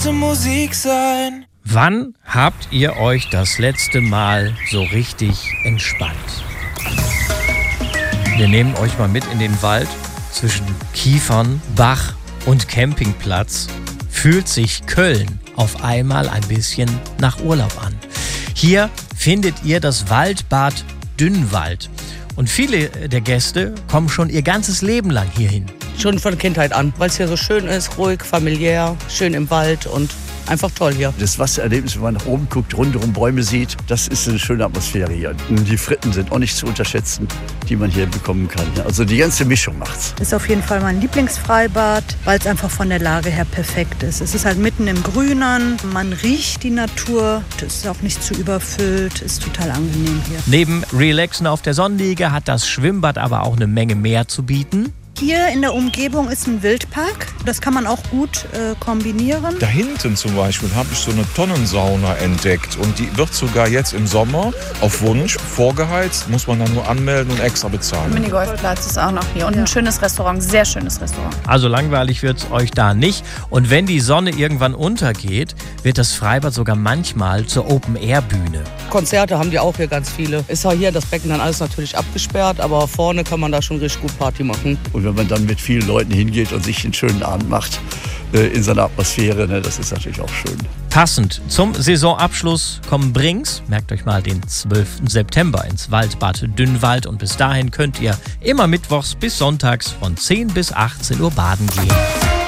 müsste Musik sein. Wann habt ihr euch das letzte Mal so richtig entspannt? Wir nehmen euch mal mit in den Wald zwischen Kiefern, Bach und Campingplatz. Fühlt sich Köln auf einmal ein bisschen nach Urlaub an. Hier findet ihr das Waldbad Dünnwald. Und viele der Gäste kommen schon ihr ganzes Leben lang hierhin. Schon von Kindheit an, weil es hier so schön ist, ruhig, familiär, schön im Wald und einfach toll hier. Das Wassererlebnis, wenn man nach oben guckt, rundherum Bäume sieht, das ist eine schöne Atmosphäre hier. Und die Fritten sind auch nicht zu unterschätzen, die man hier bekommen kann. Also die ganze Mischung macht's. Ist auf jeden Fall mein Lieblingsfreibad, weil es einfach von der Lage her perfekt ist. Es ist halt mitten im Grünen, man riecht die Natur, es ist auch nicht zu überfüllt, ist total angenehm hier. Neben Relaxen auf der Sonnenliege hat das Schwimmbad aber auch eine Menge mehr zu bieten. Hier in der Umgebung ist ein Wildpark. Das kann man auch gut kombinieren. Da hinten zum Beispiel habe ich so eine Tonnensauna entdeckt. Und die wird sogar jetzt im Sommer auf Wunsch vorgeheizt. Muss man dann nur anmelden und extra bezahlen. Minigolfplatz ist auch noch hier. Und ein schönes Restaurant, sehr schönes Restaurant. Also langweilig wird es euch da nicht. Und wenn die Sonne irgendwann untergeht, wird das Freibad sogar manchmal zur Open-Air-Bühne. Konzerte haben die auch hier ganz viele. Ist ja hier das Becken dann alles natürlich abgesperrt, aber vorne kann man da schon richtig gut Party machen. Und wenn man dann mit vielen Leuten hingeht und sich einen schönen Abend macht in seiner Atmosphäre, ne, das ist natürlich auch schön. Passend zum Saisonabschluss kommen Brings, merkt euch mal, den 12. September ins Waldbad Dünnwald. Und bis dahin könnt ihr immer mittwochs bis sonntags von 10 bis 18 Uhr baden gehen.